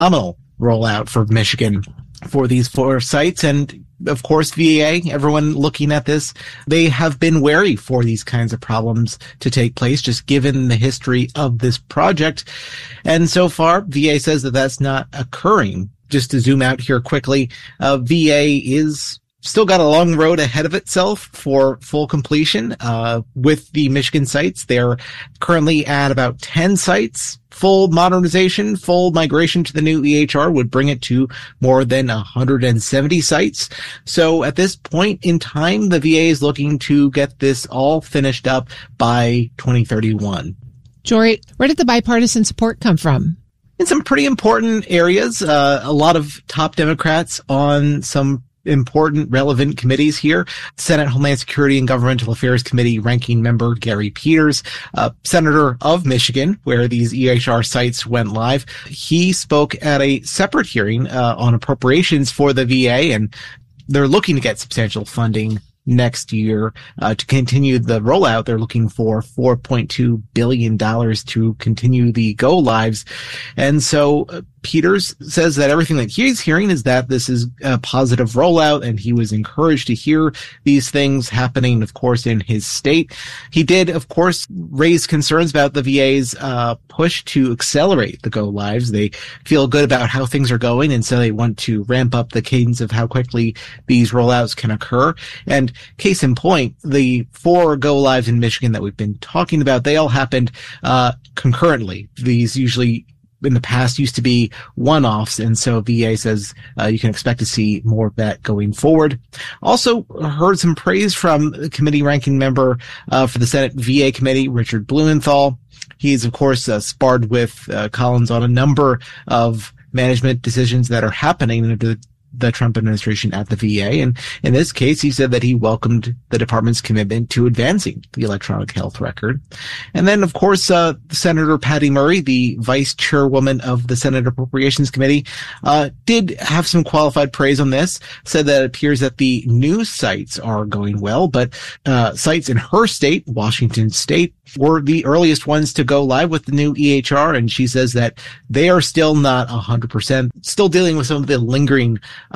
phenomenal rollout for Michigan for these 4 sites. And of course, VA, everyone looking at this, they have been wary for these kinds of problems to take place, just given the history of this project. And so far, VA says that that's not occurring. Just to zoom out here quickly, VA is still got a long road ahead of itself for full completion. With the Michigan sites, they're currently at about 10 sites. Full modernization, full migration to the new EHR would bring it to more than 170 sites. So at this point in time, the VA is looking to get this all finished up by 2031. Jory, where did the bipartisan support come from? In some pretty important areas, a lot of top Democrats on some important, relevant committees here. Senate Homeland Security and Governmental Affairs Committee ranking member Gary Peters, senator of Michigan, where these EHR sites went live. He spoke at a separate hearing on appropriations for the VA, and they're looking to get substantial funding next year to continue the rollout. They're looking for $4.2 billion to continue the go lives. And so Peters says that everything that he's hearing is that this is a positive rollout, and he was encouraged to hear these things happening, of course, in his state. He did, of course, raise concerns about the VA's push to accelerate the go lives. They feel good about how things are going, and so they want to ramp up the cadence of how quickly these rollouts can occur. And case in point, the 4 go lives in Michigan that we've been talking about, they all happened concurrently. These usually in the past used to be one-offs, and so VA says you can expect to see more of that going forward. Also heard some praise from the committee ranking member for the Senate VA committee, Richard Blumenthal. He's, of course, sparred with Collins on a number of management decisions that are happening under the Trump administration at the VA. And in this case, he said that he welcomed the department's commitment to advancing the electronic health record. And then, of course, Senator Patty Murray, the vice chairwoman of the Senate Appropriations Committee, did have some qualified praise on this, said that it appears that the new sites are going well, but sites in her state, Washington State, were the earliest ones to go live with the new EHR, and she says that they are still not 100%, still dealing with some of the lingering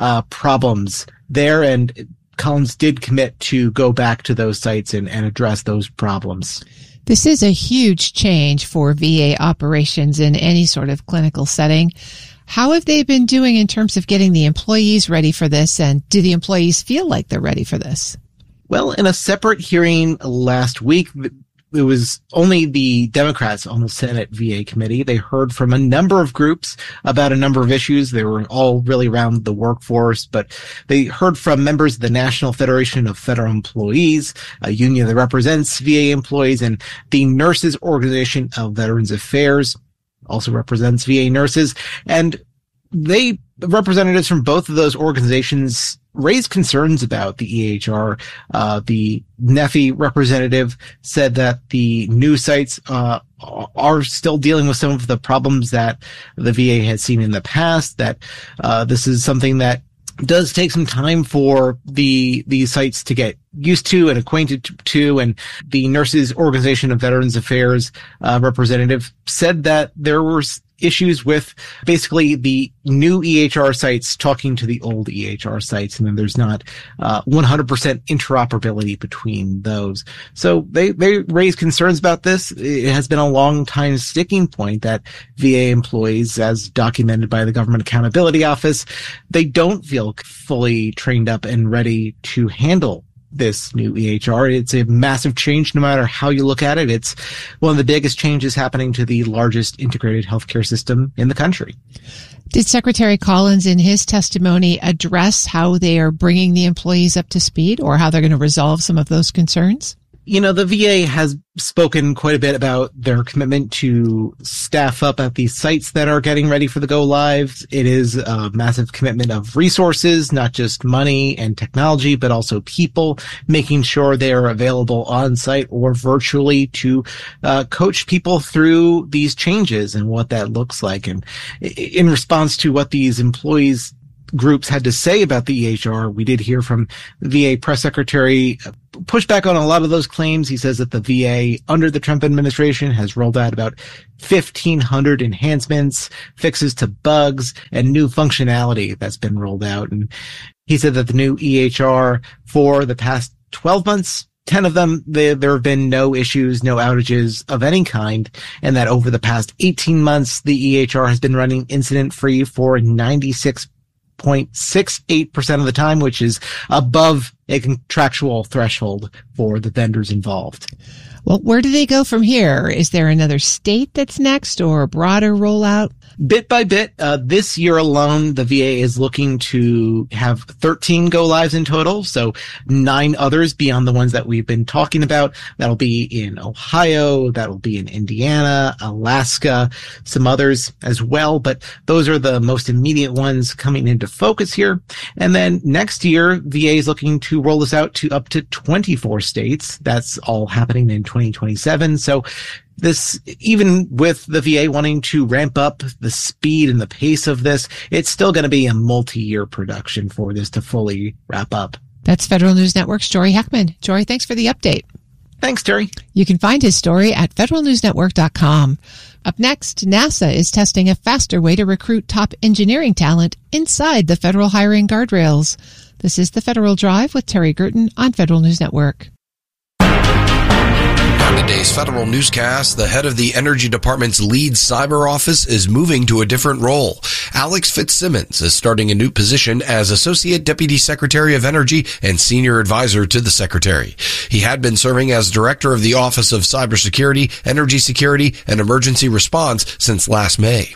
problems there, and Collins did commit to go back to those sites and address those problems. This is a huge change for VA operations in any sort of clinical setting. How have they been doing in terms of getting the employees ready for this, and do the employees feel like they're ready for this? Well, in a separate hearing last week, it was only the Democrats on the Senate VA committee. They heard from a number of groups about a number of issues. They were all really around the workforce, but they heard from members of the National Federation of Federal Employees, a union that represents VA employees, and the Nurses Organization of Veterans Affairs, also represents VA nurses. And representatives from both of those organizations raised concerns about the EHR. The NEFI representative said that the new sites are still dealing with some of the problems that the VA had seen in the past, that this is something that does take some time for these sites to get used to and acquainted to. And the Nurses Organization of Veterans Affairs representative said that there were issues with basically the new EHR sites talking to the old EHR sites, and then there's not 100% interoperability between those. So they raise concerns about this. It has been a long time sticking point that VA employees, as documented by the Government Accountability Office, they don't feel fully trained up and ready to handle this new EHR. It's a massive change no matter how you look at it. It's one of the biggest changes happening to the largest integrated healthcare system in the country. Did Secretary Collins in his testimony address how they are bringing the employees up to speed, or how they're going to resolve some of those concerns? You know, the VA has spoken quite a bit about their commitment to staff up at these sites that are getting ready for the go lives. It is a massive commitment of resources, not just money and technology, but also people, making sure they are available on site or virtually to coach people through these changes and what that looks like. And in response to what these employees groups had to say about the EHR. We did hear from the VA press secretary push back on a lot of those claims. He says that the VA under the Trump administration has rolled out about 1,500 enhancements, fixes to bugs, and new functionality that's been rolled out. And he said that the new EHR for the past 12 months, 10 of them, there have been no issues, no outages of any kind, and that over the past 18 months, the EHR has been running incident-free for 96.68% of the time, which is above a contractual threshold for the vendors involved. Well, where do they go from here? Is there another state that's next or a broader rollout? Bit by bit, this year alone, the VA is looking to have 13 go lives in total. So 9 others beyond the ones that we've been talking about. That'll be in Ohio. That'll be in Indiana, Alaska, some others as well. But those are the most immediate ones coming into focus here. And then next year, VA is looking to roll this out to up to 24 states. That's all happening in 2027. So this, even with the VA wanting to ramp up the speed and the pace of this, it's still going to be a multi-year production for this to fully wrap up. That's Federal News Network's Jory Heckman. Jory, thanks for the update. Thanks, Terry. You can find his story at federalnewsnetwork.com. Up next, NASA is testing a faster way to recruit top engineering talent inside the federal hiring guardrails. This is the Federal Drive with Terry Gerton on Federal News Network. On today's Federal Newscast, the head of the Energy Department's lead cyber office is moving to a different role. Alex Fitzsimmons is starting a new position as Associate Deputy Secretary of Energy and Senior Advisor to the Secretary. He had been serving as Director of the Office of Cybersecurity, Energy Security, and Emergency Response since last May.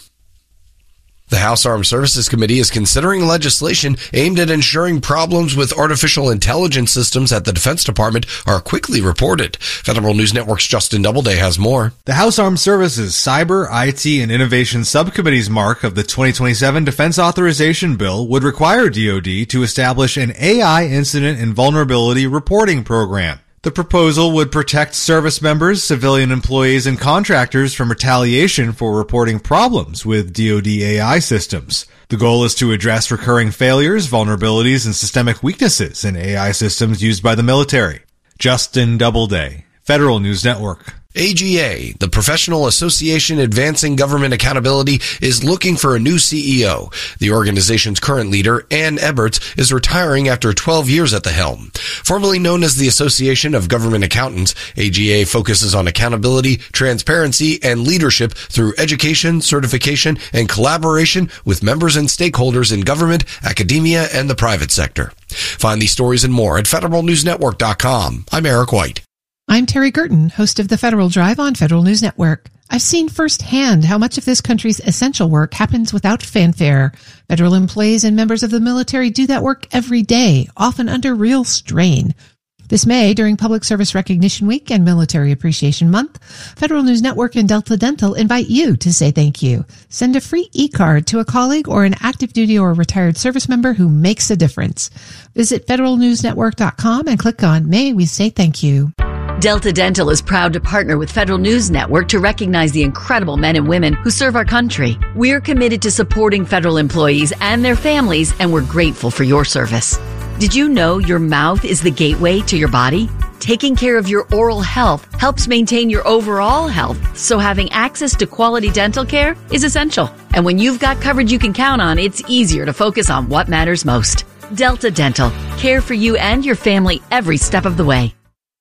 The House Armed Services Committee is considering legislation aimed at ensuring problems with artificial intelligence systems at the Defense Department are quickly reported. Federal News Network's Justin Doubleday has more. The House Armed Services Cyber, IT, and Innovation Subcommittee's mark of the 2027 Defense Authorization Bill would require DoD to establish an AI incident and vulnerability reporting program. The proposal would protect service members, civilian employees, and contractors from retaliation for reporting problems with DoD AI systems. The goal is to address recurring failures, vulnerabilities, and systemic weaknesses in AI systems used by the military. Justin Doubleday, Federal News Network. AGA, the Professional Association Advancing Government Accountability, is looking for a new CEO. The organization's current leader, Ann Eberts, is retiring after 12 years at the helm. Formerly known as the Association of Government Accountants, AGA focuses on accountability, transparency, and leadership through education, certification, and collaboration with members and stakeholders in government, academia, and the private sector. Find these stories and more at federalnewsnetwork.com. I'm Eric White. I'm Terry Gerton, host of the Federal Drive on Federal News Network. I've seen firsthand how much of this country's essential work happens without fanfare. Federal employees and members of the military do that work every day, often under real strain. This May, during Public Service Recognition Week and Military Appreciation Month, Federal News Network and Delta Dental invite you to say thank you. Send a free e-card to a colleague or an active duty or retired service member who makes a difference. Visit federalnewsnetwork.com and click on May We Say Thank You. Delta Dental is proud to partner with Federal News Network to recognize the incredible men and women who serve our country. We're committed to supporting federal employees and their families, and we're grateful for your service. Did you know your mouth is the gateway to your body? Taking care of your oral health helps maintain your overall health, so having access to quality dental care is essential. And when you've got coverage you can count on, it's easier to focus on what matters most. Delta Dental. Care for you and your family every step of the way.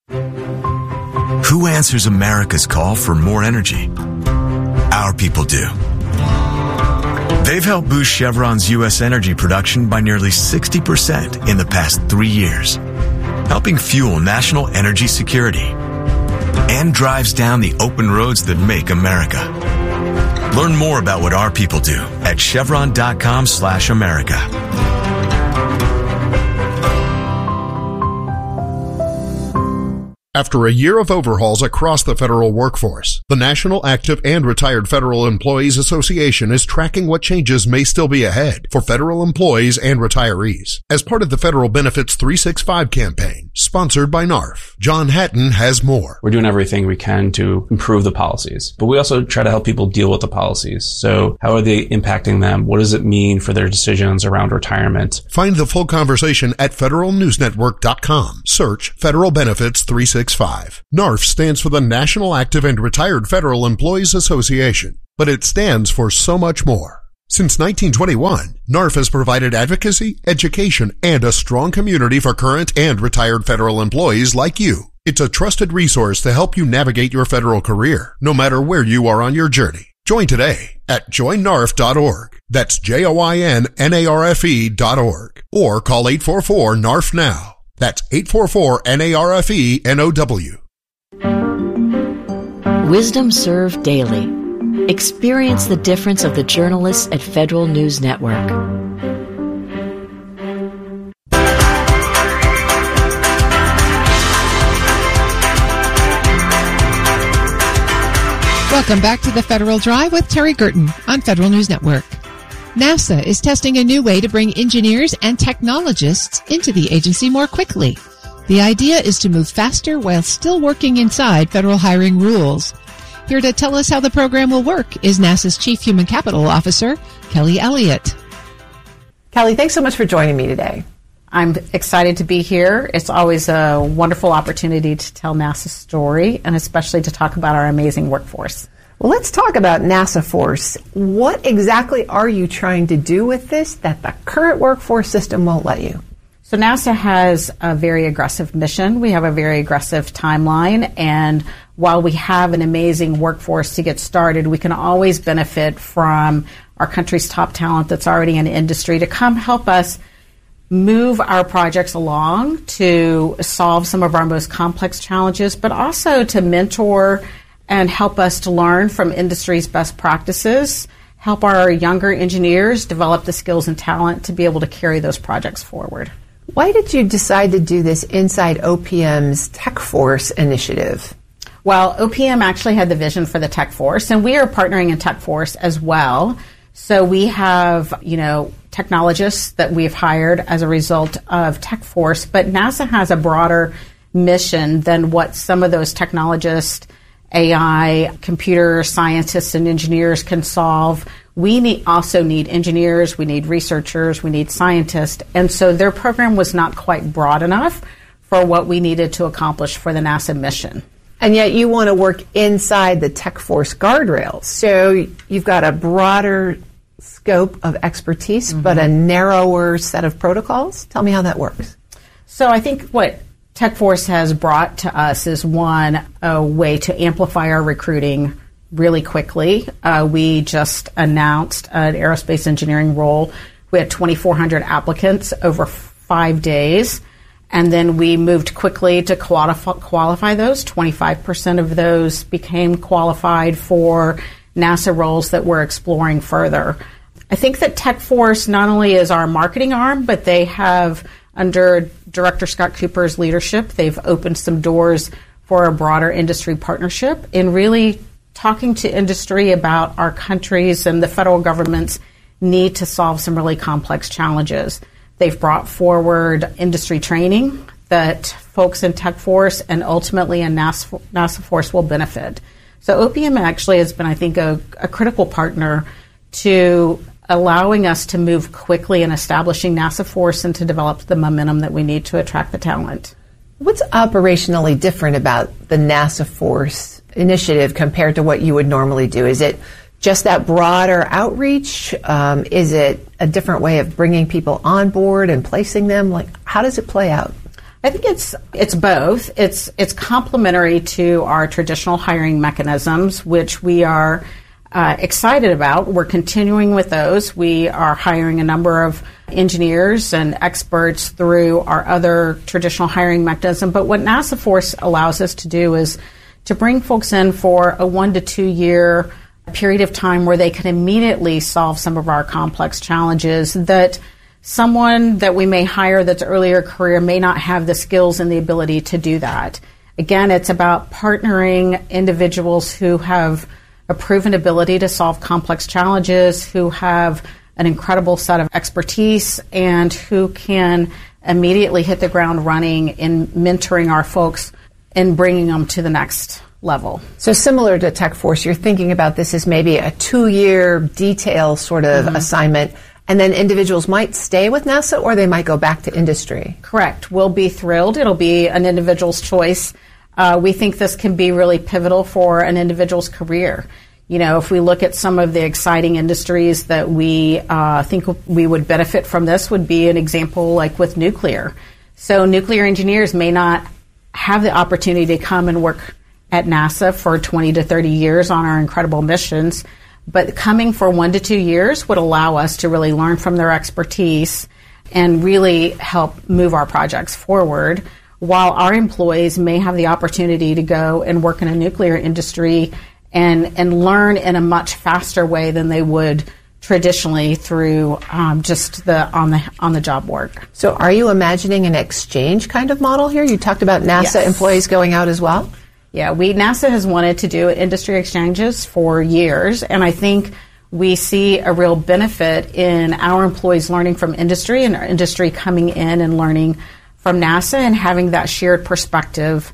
Who answers America's call for more energy? Our people do. They've helped boost Chevron's U.S. energy production by nearly 60% in the past 3 years, helping fuel national energy security, and drives down the open roads that make America. Learn more about what our people do at chevron.com/America. After a year of overhauls across the federal workforce, the National Active and Retired Federal Employees Association is tracking what changes may still be ahead for federal employees and retirees. As part of the Federal Benefits 365 campaign, sponsored by NARF. John Hatton has more. We're doing everything we can to improve the policies, but we also try to help people deal with the policies. So how are they impacting them? What does it mean for their decisions around retirement? Find the full conversation at federalnewsnetwork.com. Search Federal Benefits 365. NARF stands for the National Active and Retired Federal Employees Association, but it stands for so much more. Since 1921, NARF has provided advocacy, education, and a strong community for current and retired federal employees like you. It's a trusted resource to help you navigate your federal career, no matter where you are on your journey. Join today at joinnarf.org. That's JOINNARFE.org. Or call 844-NARF now. That's 844-NARFE-NOW. Wisdom served daily. Experience the difference of the journalists at Federal News Network. Welcome back to the Federal Drive with Terry Gerton on Federal News Network. NASA is testing a new way to bring engineers and technologists into the agency more quickly. The idea is to move faster while still working inside federal hiring rules. Here to tell us how the program will work is NASA's Chief Human Capital Officer, Kelly Elliott. Kelly, thanks so much for joining me today. I'm excited to be here. It's always a wonderful opportunity to tell NASA's story, and especially to talk about our amazing workforce. Well, let's talk about NASA Force. What exactly are you trying to do with this that the current workforce system won't let you? So NASA has a very aggressive mission. We have a very aggressive timeline, and while we have an amazing workforce to get started, we can always benefit from our country's top talent that's already in industry to come help us move our projects along to solve some of our most complex challenges, but also to mentor and help us to learn from industry's best practices, help our younger engineers develop the skills and talent to be able to carry those projects forward. Why did you decide to do this inside OPM's Tech Force initiative? Well, OPM actually had the vision for the Tech Force, and we are partnering in Tech Force as well. So we have, technologists that we've hired as a result of Tech Force, but NASA has a broader mission than what some of those technologists, AI, computer scientists, and engineers can solve. We also need engineers, we need researchers, we need scientists, and so their program was not quite broad enough for what we needed to accomplish for the NASA mission. And yet you want to work inside the Tech Force guardrails. So you've got a broader scope of expertise, but a narrower set of protocols. Tell me how that works. So I think what Tech Force has brought to us is, one, a way to amplify our recruiting really quickly. We just announced an aerospace engineering role. We had 2,400 applicants over 5 days. And then we moved quickly to qualify those. 25% of those became qualified for NASA roles that we're exploring further. I think that Tech Force not only is our marketing arm, but they have, under Director Scott Cooper's leadership, they've opened some doors for a broader industry partnership in really talking to industry about our country's and the federal government's need to solve some really complex challenges. They've brought forward industry training that folks in Tech Force and ultimately in NASA Force will benefit. So OPM actually has been, I think, a critical partner to allowing us to move quickly in establishing NASA Force and to develop the momentum that we need to attract the talent. What's operationally different about the NASA Force initiative compared to what you would normally do? Is it just that broader outreach? Is it a different way of bringing people on board and placing them? Like, how does it play out? I think it's both. It's complementary to our traditional hiring mechanisms, which we are excited about. We're continuing with those. We are hiring a number of engineers and experts through our other traditional hiring mechanism. But what NASA Force allows us to do is to bring folks in for a 1 to 2 year period of time where they can immediately solve some of our complex challenges that someone that we may hire that's earlier career may not have the skills and the ability to do that. Again, it's about partnering individuals who have a proven ability to solve complex challenges, who have an incredible set of expertise, and who can immediately hit the ground running in mentoring our folks and bringing them to the next level. So similar to TechForce, you're thinking about this as maybe a 2-year detail sort of assignment, and then individuals might stay with NASA or they might go back to industry. Correct. We'll be thrilled. It'll be an individual's choice. We think this can be really pivotal for an individual's career. If we look at some of the exciting industries that we think we would benefit from, this would be an example like with nuclear. So nuclear engineers may not have the opportunity to come and work at NASA for 20 to 30 years on our incredible missions, but coming for 1 to 2 years would allow us to really learn from their expertise and really help move our projects forward, while our employees may have the opportunity to go and work in a nuclear industry and learn in a much faster way than they would traditionally through just the on the job work. So are you imagining an exchange kind of model here? You talked about NASA employees going out as well? Yeah, NASA has wanted to do industry exchanges for years, and I think we see a real benefit in our employees learning from industry and our industry coming in and learning from NASA and having that shared perspective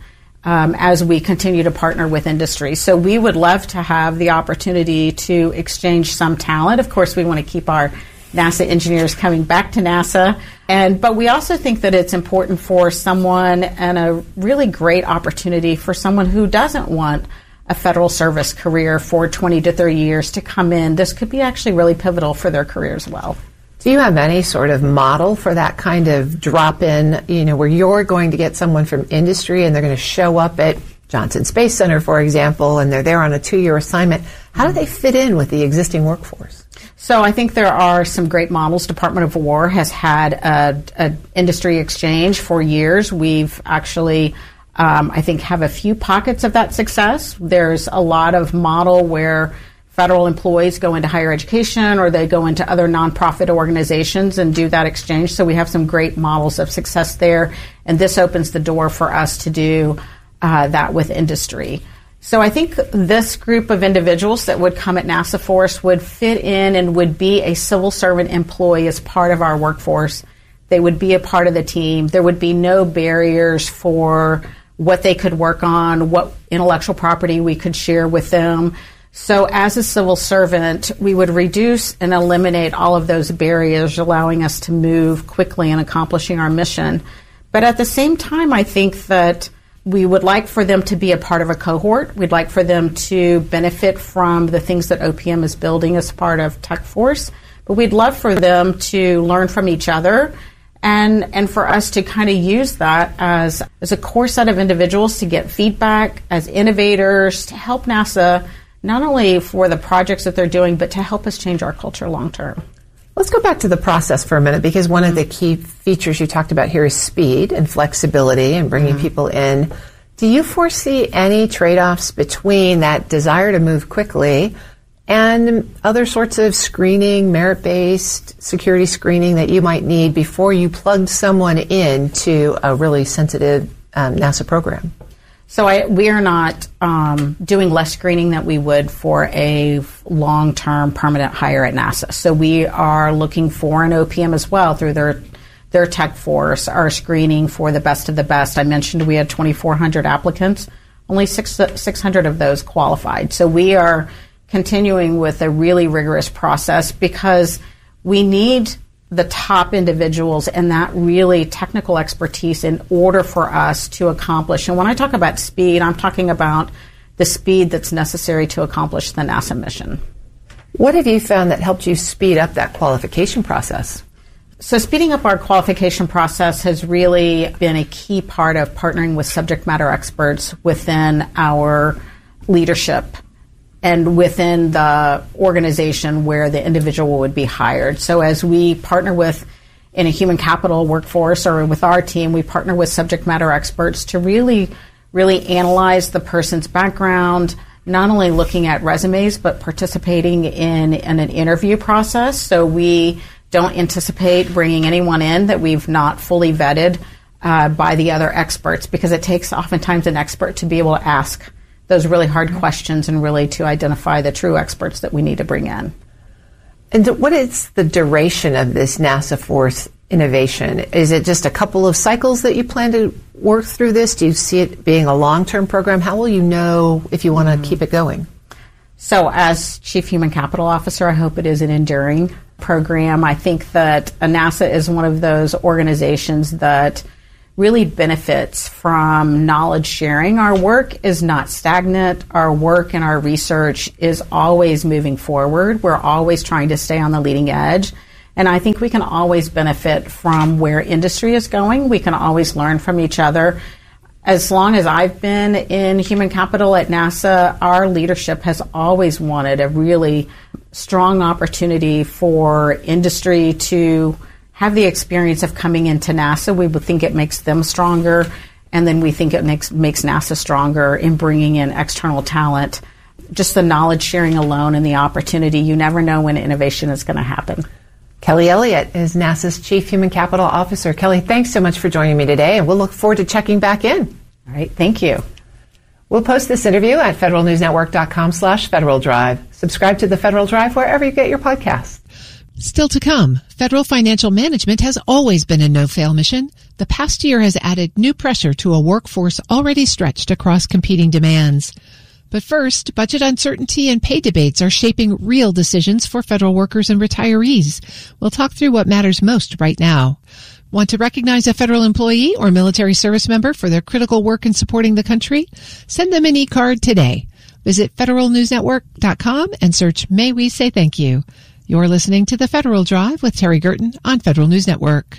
as we continue to partner with industry. So we would love to have the opportunity to exchange some talent. Of course, we want to keep our NASA engineers coming back to NASA. But we also think that it's important for someone, and a really great opportunity for someone who doesn't want a federal service career for 20 to 30 years to come in. This could be actually really pivotal for their career as well. Do you have any sort of model for that kind of drop-in, where you're going to get someone from industry and they're going to show up at Johnson Space Center, for example, and they're there on a 2-year assignment? How do they fit in with the existing workforce? So I think there are some great models. Department of War has had an industry exchange for years. We've actually, I think, have a few pockets of that success. There's a lot of model where federal employees go into higher education or they go into other nonprofit organizations and do that exchange. So we have some great models of success there, and this opens the door for us to do that with industry. So I think this group of individuals that would come at NASA Force would fit in and would be a civil servant employee as part of our workforce. They would be a part of the team. There would be no barriers for what they could work on, what intellectual property we could share with them. So as a civil servant, we would reduce and eliminate all of those barriers, allowing us to move quickly in accomplishing our mission. But at the same time, I think that we would like for them to be a part of a cohort. We'd like for them to benefit from the things that OPM is building as part of TechForce. But we'd love for them to learn from each other and for us to kind of use that as a core set of individuals to get feedback as innovators, to help NASA not only for the projects that they're doing, but to help us change our culture long term. Let's go back to the process for a minute, because one of the key features you talked about here is speed and flexibility and bringing people in. Do you foresee any trade-offs between that desire to move quickly and other sorts of screening, merit-based security screening that you might need before you plugged someone into a really sensitive NASA program? So we are not doing less screening than we would for a long-term permanent hire at NASA. So we are looking for an OPM as well through their TechForce, our screening for the best of the best. I mentioned we had 2,400 applicants. Only 600 of those qualified. So we are continuing with a really rigorous process because we need the top individuals and that really technical expertise in order for us to accomplish. And when I talk about speed, I'm talking about the speed that's necessary to accomplish the NASA mission. What have you found that helped you speed up that qualification process? So speeding up our qualification process has really been a key part of partnering with subject matter experts within our leadership and within the organization where the individual would be hired. So as we partner with in a human capital workforce or with our team, we partner with subject matter experts to really analyze the person's background, not only looking at resumes, but participating in an interview process. So we don't anticipate bringing anyone in that we've not fully vetted by the other experts, because it takes oftentimes an expert to be able to ask those really hard questions and really to identify the true experts that we need to bring in. And what is the duration of this NASA Force innovation? Is it just a couple of cycles that you plan to work through this? Do you see it being a long-term program? How will you know if you want to keep it going? So as Chief Human Capital Officer, I hope it is an enduring program. I think that NASA is one of those organizations that really benefits from knowledge sharing. Our work is not stagnant. Our work and our research is always moving forward. We're always trying to stay on the leading edge. And I think we can always benefit from where industry is going. We can always learn from each other. As long as I've been in human capital at NASA, our leadership has always wanted a really strong opportunity for industry to have the experience of coming into NASA. We would think it makes them stronger, and then we think it makes NASA stronger in bringing in external talent. Just the knowledge sharing alone and the opportunity, you never know when innovation is going to happen. Kelly Elliott is NASA's Chief Human Capital Officer. Kelly, thanks so much for joining me today, and we'll look forward to checking back in. All right, thank you. We'll post this interview at federalnewsnetwork.com/Federal Drive. Subscribe to the Federal Drive wherever you get your podcasts. Still to come, federal financial management has always been a no-fail mission. The past year has added new pressure to a workforce already stretched across competing demands. But first, budget uncertainty and pay debates are shaping real decisions for federal workers and retirees. We'll talk through what matters most right now. Want to recognize a federal employee or military service member for their critical work in supporting the country? Send them an e-card today. Visit federalnewsnetwork.com and search May We Say Thank You. You're listening to The Federal Drive with Terry Gerton on Federal News Network.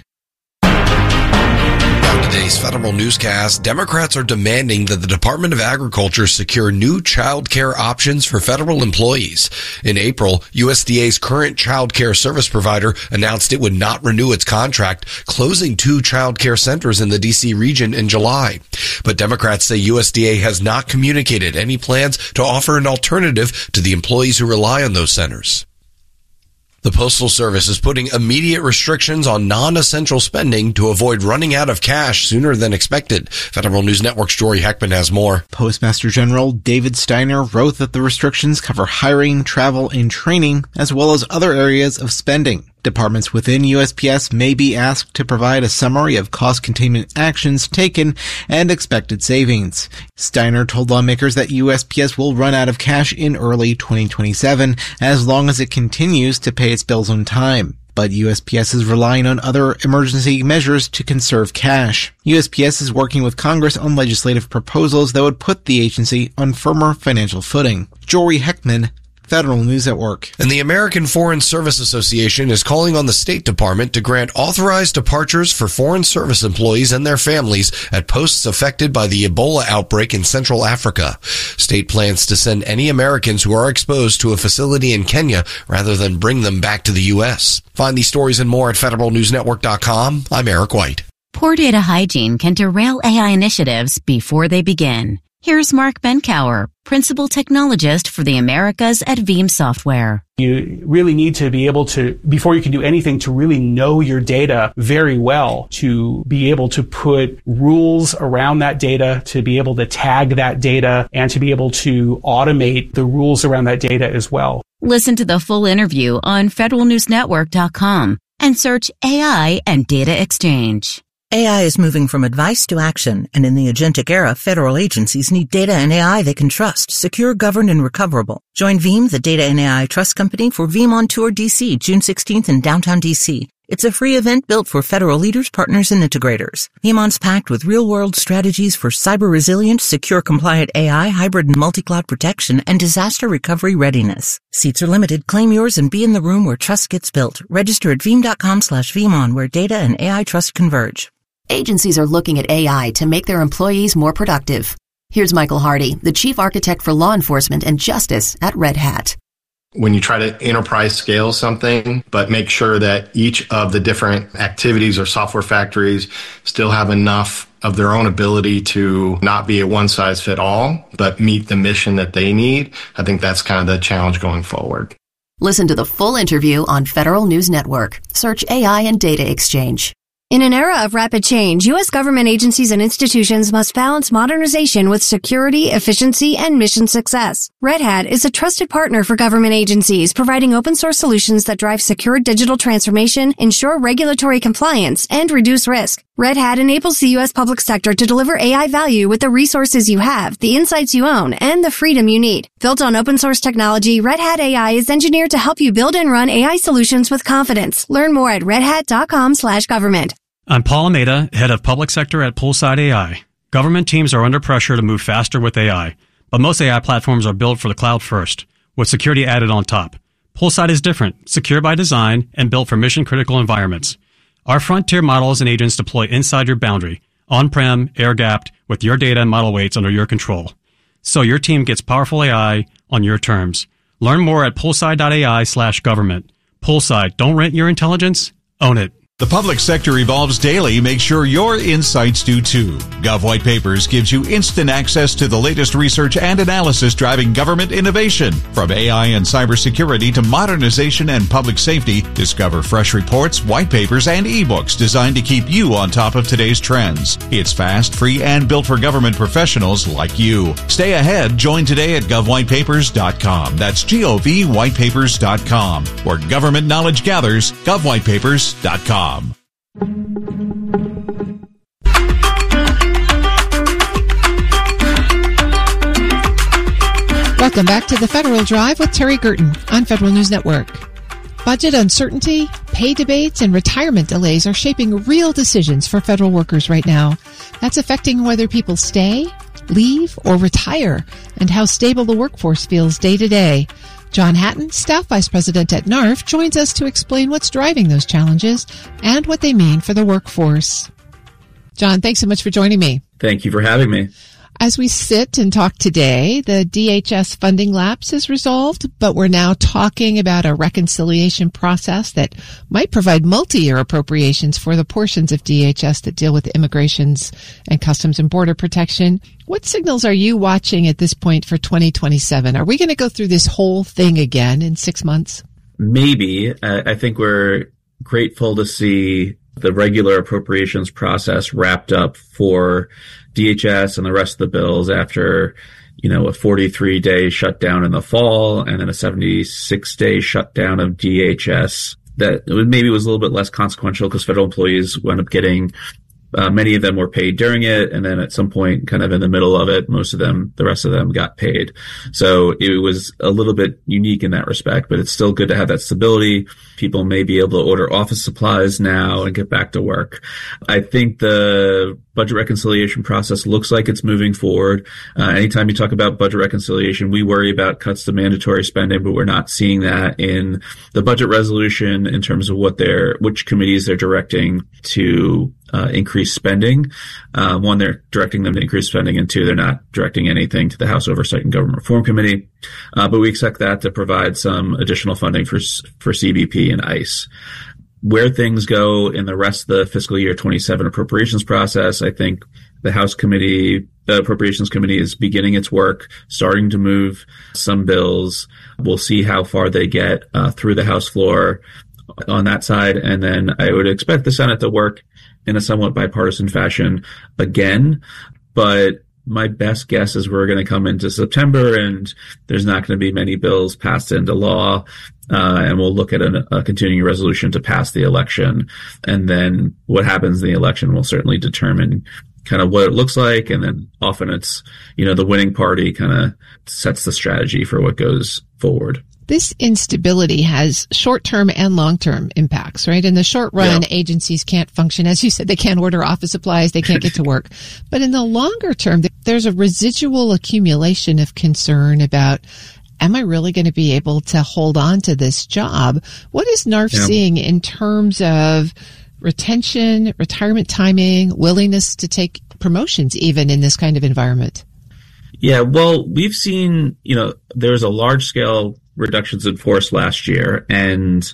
On today's Federal Newscast, Democrats are demanding that the Department of Agriculture secure new child care options for federal employees. In April, USDA's current child care service provider announced it would not renew its contract, closing 2 child care centers in the D.C. region in July. But Democrats say USDA has not communicated any plans to offer an alternative to the employees who rely on those centers. The Postal Service is putting immediate restrictions on non-essential spending to avoid running out of cash sooner than expected. Federal News Network's Jory Heckman has more. Postmaster General David Steiner wrote that the restrictions cover hiring, travel, and training, as well as other areas of spending. Departments within USPS may be asked to provide a summary of cost containment actions taken and expected savings. Steiner told lawmakers that USPS will run out of cash in early 2027 as long as it continues to pay its bills on time. But USPS is relying on other emergency measures to conserve cash. USPS is working with Congress on legislative proposals that would put the agency on firmer financial footing. Jory Heckman, Federal News Network. And the American Foreign Service Association is calling on the State Department to grant authorized departures for foreign service employees and their families at posts affected by the Ebola outbreak in Central Africa. State plans to send any Americans who are exposed to a facility in Kenya rather than bring them back to the U.S. Find these stories and more at federalnewsnetwork.com. I'm Eric White. Poor data hygiene can derail AI initiatives before they begin. Here's Mark Benkower, Principal Technologist for the Americas at Veeam Software. You really need to be able to, before you can do anything, to really know your data very well, to be able to put rules around that data, to be able to tag that data, and to be able to automate the rules around that data as well. Listen to the full interview on federalnewsnetwork.com and search AI and Data Exchange. AI is moving from advice to action, and in the agentic era, federal agencies need data and AI they can trust, secure, governed, and recoverable. Join Veeam, the data and AI trust company, for Veeam on Tour DC, June 16th in downtown DC. It's a free event built for federal leaders, partners, and integrators. Veeamon's packed with real-world strategies for cyber-resilient, secure-compliant AI, hybrid and multi-cloud protection, and disaster recovery readiness. Seats are limited. Claim yours and be in the room where trust gets built. Register at veeam.com/Veeamon, where data and AI trust converge. Agencies are looking at AI to make their employees more productive. Here's Michael Hardy, the Chief Architect for Law Enforcement and Justice at Red Hat. When you try to enterprise scale something, but make sure that each of the different activities or software factories still have enough of their own ability to not be a one-size-fit-all, but meet the mission that they need, I think that's kind of the challenge going forward. Listen to the full interview on Federal News Network. Search AI and Data Exchange. In an era of rapid change, U.S. government agencies and institutions must balance modernization with security, efficiency, and mission success. Red Hat is a trusted partner for government agencies, providing open source solutions that drive secure digital transformation, ensure regulatory compliance, and reduce risk. Red Hat enables the U.S. public sector to deliver AI value with the resources you have, the insights you own, and the freedom you need. Built on open source technology, Red Hat AI is engineered to help you build and run AI solutions with confidence. Learn more at redhat.com/government. I'm Paul Almeida, head of public sector at Poolside AI. Government teams are under pressure to move faster with AI, but most AI platforms are built for the cloud first, with security added on top. Poolside is different, secure by design, and built for mission-critical environments. Our frontier models and agents deploy inside your boundary, on-prem, air-gapped, with your data and model weights under your control. So your team gets powerful AI on your terms. Learn more at poolside.ai/government. Poolside, don't rent your intelligence, own it. The public sector evolves daily. Make sure your insights do too. Gov White Papers gives you instant access to the latest research and analysis driving government innovation. From AI and cybersecurity to modernization and public safety, discover fresh reports, white papers, and ebooks designed to keep you on top of today's trends. It's fast, free, and built for government professionals like you. Stay ahead. Join today at govwhitepapers.com. That's govwhitepapers.com, where government knowledge gathers. govwhitepapers.com. Welcome back to the Federal Drive with Terry Gerton on Federal News Network. Budget uncertainty, pay debates, and retirement delays are shaping real decisions for federal workers right now. That's affecting whether people stay, leave, or retire, and how stable the workforce feels day to day. John Hatton, Staff Vice President at NARF, joins us to explain what's driving those challenges and what they mean for the workforce. John, thanks so much for joining me. Thank you for having me. As we sit and talk today, the DHS funding lapse is resolved, but we're now talking about a reconciliation process that might provide multi-year appropriations for the portions of DHS that deal with immigrations and customs and border protection. What signals are you watching at this point for 2027? Are we going to go through this whole thing again in 6 months? Maybe. I think we're grateful to see the regular appropriations process wrapped up for DHS and the rest of the bills after, a 43-day shutdown in the fall and then a 76-day shutdown of DHS that maybe was a little bit less consequential because federal employees wound up getting many of them were paid during it, and then at some point, kind of in the middle of it, the rest of them got paid. So it was a little bit unique in that respect, but it's still good to have that stability. People may be able to order office supplies now and get back to work. I think the budget reconciliation process looks like it's moving forward. Anytime you talk about budget reconciliation, we worry about cuts to mandatory spending, but we're not seeing that in the budget resolution in terms of which committees they're directing to increase spending. One, they're directing them to increase spending, and two, they're not directing anything to the House Oversight and Government Reform Committee. But we expect that to provide some additional funding for CBP and ICE. Where things go in the rest of the fiscal year 27 appropriations process, I think the Appropriations Committee is beginning its work, starting to move some bills. We'll see how far they get through the House floor on that side. And then I would expect the Senate to work in a somewhat bipartisan fashion again. But my best guess is we're going to come into September and there's not going to be many bills passed into law. And we'll look at a continuing resolution to pass the election. And then what happens in the election will certainly determine kind of what it looks like. And then often it's, the winning party kind of sets the strategy for what goes forward. This instability has short-term and long-term impacts, right? In the short run, agencies can't function. As you said, they can't order office supplies. They can't get to work. But in the longer term, there's a residual accumulation of concern about, am I really going to be able to hold on to this job? What is NARF seeing in terms of retention, retirement timing, willingness to take promotions even in this kind of environment? Yeah, well, we've seen, there's a large-scale reductions in force last year, and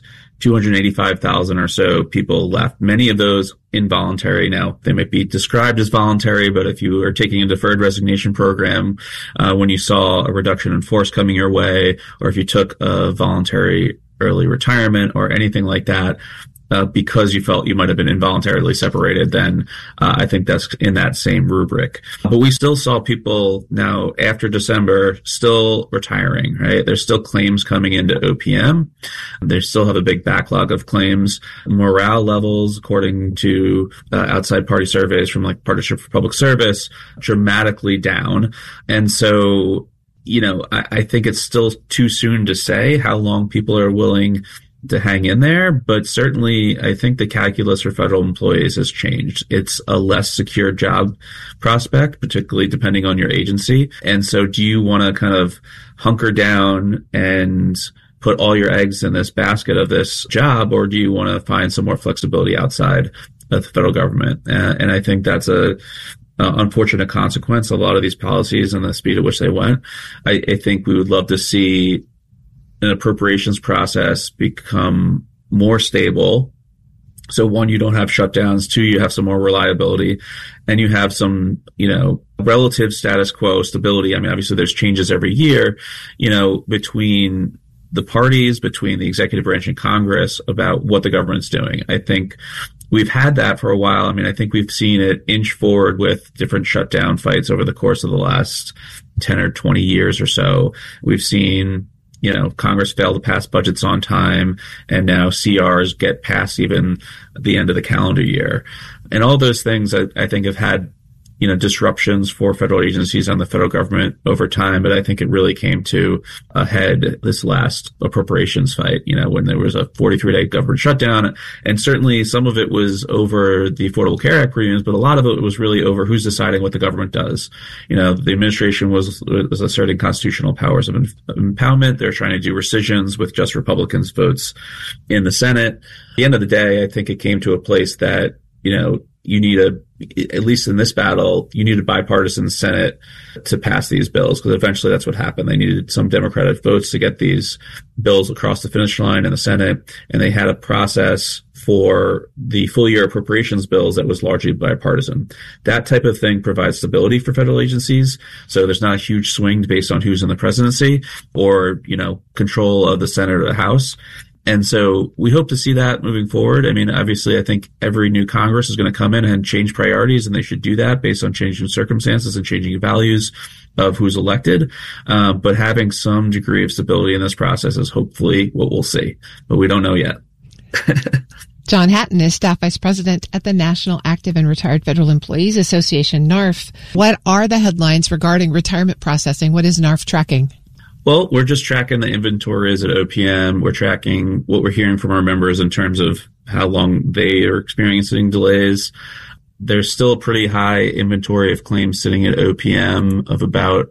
285,000 or so people left. Many of those involuntary. Now, they might be described as voluntary, but if you are taking a deferred resignation program, when you saw a reduction in force coming your way, or if you took a voluntary early retirement or anything like that, because you felt you might have been involuntarily separated, then I think that's in that same rubric. But we still saw people now after December still retiring, right? There's still claims coming into OPM. They still have a big backlog of claims. Morale levels, according to outside party surveys from like Partnership for Public Service, dramatically down. And so, I think it's still too soon to say how long people are willing to hang in there, but certainly I think the calculus for federal employees has changed. It's a less secure job prospect, particularly depending on your agency. And so do you want to kind of hunker down and put all your eggs in this basket of this job, or do you want to find some more flexibility outside of the federal government? And I think that's a unfortunate consequence of a lot of these policies and the speed at which they went. I think we would love to see an appropriations process become more stable. So one, you don't have shutdowns. Two, you have some more reliability, and you have some, relative status quo stability. I mean, obviously there's changes every year, between the parties, between the executive branch and Congress about what the government's doing. I think we've had that for a while. I mean, I think we've seen it inch forward with different shutdown fights over the course of the last 10 or 20 years or so. We've seen Congress failed to pass budgets on time, and now CRs get passed even at the end of the calendar year. And all those things I think have had, disruptions for federal agencies and the federal government over time. But I think it really came to a head this last appropriations fight, when there was a 43-day government shutdown. And certainly some of it was over the Affordable Care Act premiums, but a lot of it was really over who's deciding what the government does. The administration was asserting constitutional powers of empowerment. They're trying to do rescissions with just Republicans' votes in the Senate. At the end of the day, I think it came to a place that, you need at least in this battle, you need a bipartisan Senate to pass these bills, because eventually that's what happened. They needed some Democratic votes to get these bills across the finish line in the Senate, and they had a process for the full year appropriations bills that was largely bipartisan. That type of thing provides stability for federal agencies. So there's not a huge swing based on who's in the presidency or, control of the Senate or the House. And so we hope to see that moving forward. I mean, obviously, I think every new Congress is going to come in and change priorities, and they should do that based on changing circumstances and changing values of who's elected. But having some degree of stability in this process is hopefully what we'll see. But we don't know yet. John Hatton is Staff Vice President at the National Active and Retired Federal Employees Association, NARF. What are the headlines regarding retirement processing? What is NARF tracking? Well, we're just tracking the inventories at OPM. We're tracking what we're hearing from our members in terms of how long they are experiencing delays. There's still a pretty high inventory of claims sitting at OPM of about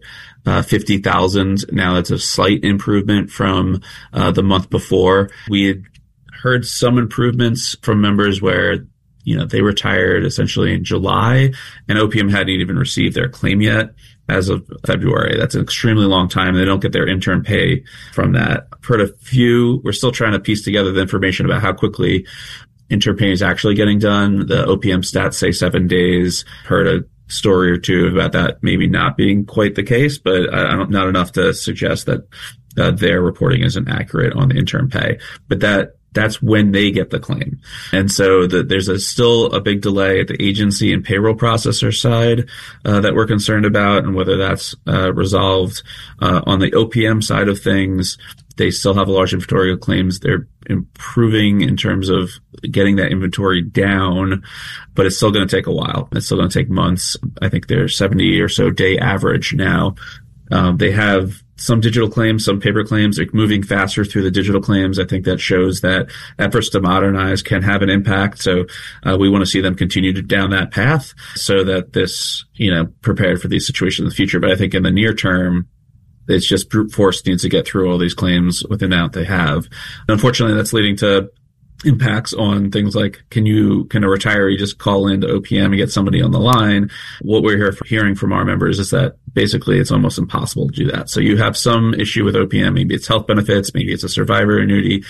50,000. Now that's a slight improvement from the month before. We had heard some improvements from members where they retired essentially in July, and OPM hadn't even received their claim yet as of February. That's an extremely long time. They don't get their intern pay from that. I've heard a few. We're still trying to piece together the information about how quickly intern pay is actually getting done. The OPM stats say 7 days. Heard a story or two about that maybe not being quite the case, but not enough to suggest that their reporting isn't accurate on the intern pay. But that's when they get the claim. And so there's still a big delay at the agency and payroll processor side that we're concerned about, and whether that's resolved. On the OPM side of things, they still have a large inventory of claims. They're improving in terms of getting that inventory down, but it's still going to take a while. It's still going to take months. I think they're 70 or so day average now. They have some digital claims, some paper claims. They're moving faster through the digital claims. I think that shows that efforts to modernize can have an impact. So we want to see them continue down that path so that this, prepared for these situations in the future. But I think in the near term, it's just brute force needs to get through all these claims with the amount they have. And unfortunately, that's leading to impacts on things like, can a retiree just call into OPM and get somebody on the line? What we're hearing from our members is that basically it's almost impossible to do that. So you have some issue with OPM. Maybe it's health benefits, maybe it's a survivor annuity,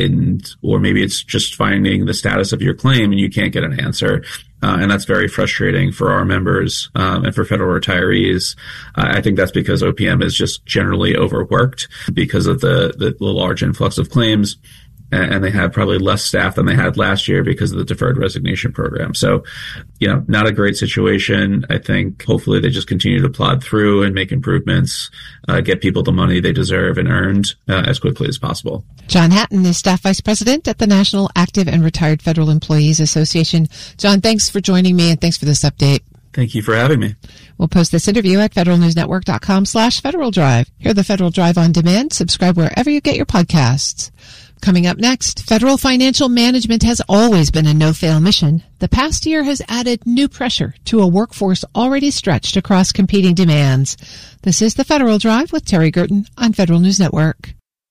or maybe it's just finding the status of your claim and you can't get an answer. And that's very frustrating for our members and for federal retirees. I think that's because OPM is just generally overworked because of the large influx of claims. and they have probably less staff than they had last year because of the deferred resignation program. So, not a great situation. I think hopefully they just continue to plod through and make improvements, get people the money they deserve and earned as quickly as possible. John Hatton is Staff Vice President at the National Active and Retired Federal Employees Association. John, thanks for joining me and thanks for this update. Thank you for having me. We'll post this interview at federalnewsnetwork.com/Federal Drive. Hear the Federal Drive on demand. Subscribe wherever you get your podcasts. Coming up next, federal financial management has always been a no-fail mission. The past year has added new pressure to a workforce already stretched across competing demands. This is the Federal Drive with Terry Gerton on Federal News Network.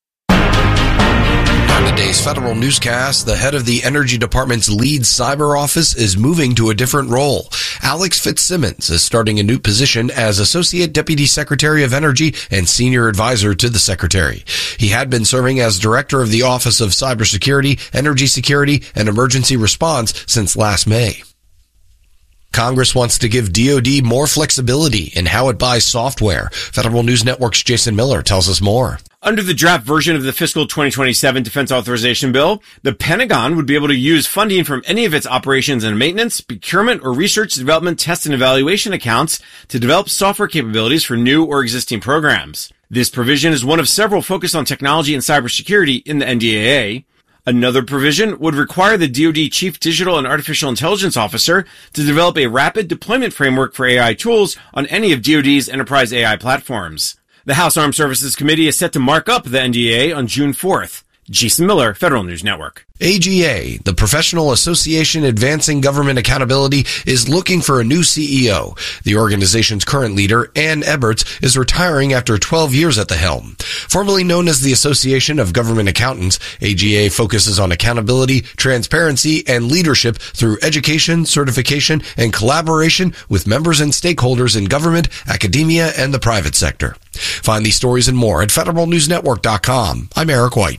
On today's Federal Newscast, the head of the Energy Department's lead cyber office is moving to a different role. Alex Fitzsimmons is starting a new position as Associate Deputy Secretary of Energy and Senior Advisor to the Secretary. He had been serving as Director of the Office of Cybersecurity, Energy Security, and Emergency Response since last May. Congress wants to give DoD more flexibility in how it buys software. Federal News Network's Jason Miller tells us more. Under the draft version of the fiscal 2027 defense authorization bill, the Pentagon would be able to use funding from any of its operations and maintenance, procurement, or research, development, test, and evaluation accounts to develop software capabilities for new or existing programs. This provision is one of several focused on technology and cybersecurity in the NDAA. Another provision would require the DoD Chief Digital and Artificial Intelligence Officer to develop a rapid deployment framework for AI tools on any of DoD's enterprise AI platforms. The House Armed Services Committee is set to mark up the NDAA on June 4th. Jason Miller, Federal News Network. AGA, the Professional Association Advancing Government Accountability, is looking for a new CEO. The organization's current leader, Ann Eberts, is retiring after 12 years at the helm. Formerly known as the Association of Government Accountants, AGA focuses on accountability, transparency, and leadership through education, certification, and collaboration with members and stakeholders in government, academia, and the private sector. Find these stories and more at federalnewsnetwork.com. I'm Eric White.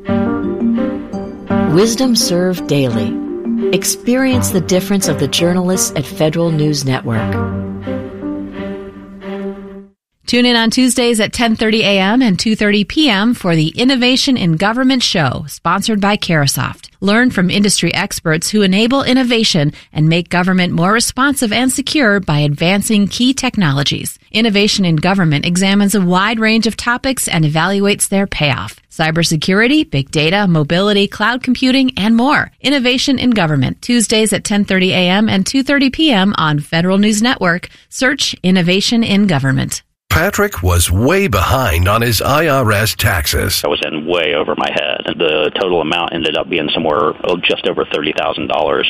Wisdom Served Daily. Experience the difference of the journalists at Federal News Network. Tune in on Tuesdays at 10:30 a.m. and 2:30 p.m. for the Innovation in Government Show, sponsored by Carahsoft. Learn from industry experts who enable innovation and make government more responsive and secure by advancing key technologies. Innovation in Government examines a wide range of topics and evaluates their payoff. Cybersecurity, big data, mobility, cloud computing, and more. Innovation in Government, Tuesdays at 10:30 a.m. and 2:30 p.m. on Federal News Network. Search Innovation in Government. Patrick was way behind on his IRS taxes. I was in way over my head. The total amount ended up being somewhere just over $30,000.